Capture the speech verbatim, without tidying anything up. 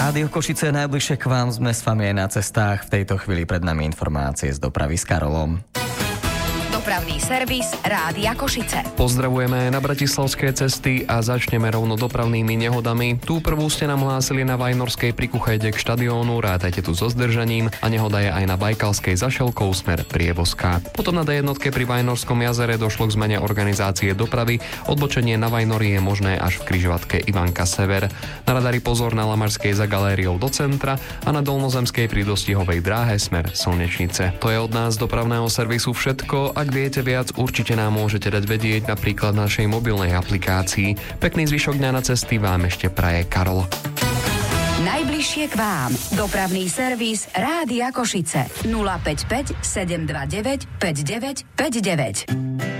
Rádio Košice je najbližšie k vám, sme s vami aj na cestách. V tejto chvíli pred nami informácie z dopravy s Karolom. Dopravný servis Rádia Košice. Pozdravujeme na bratislavské cesty a začneme rovno dopravnými nehodami. Tú prvú ste nám hlásili na Vajnorskej pri Kuchajde k štadiónu, rátajte tu so zdržaním, a nehoda je aj na Bajkalskej za Šelkou smer Prieboská. Potom na dé jednotke pri Vajnorskom jazere došlo k zmene organizácie dopravy. Odbočenie na Vajnori je možné až v križovatke Ivanka Sever. Na radari pozor na Lamarskej za galériou do centra a na Dolnozemskej pri dostihovej dráhe smer Slnečnice. To je od nás dopravného servisu všetko. Ak viete viac, určite nám môžete dať vedieť napríklad na našej mobilnej aplikácii. Pekný zvyšok dňa na cesty vám ešte praje Karol. Najbližšie k vám. Dopravný servis Rádia Košice. nula päť päť sedem dva deväť päť deväť päť deväť.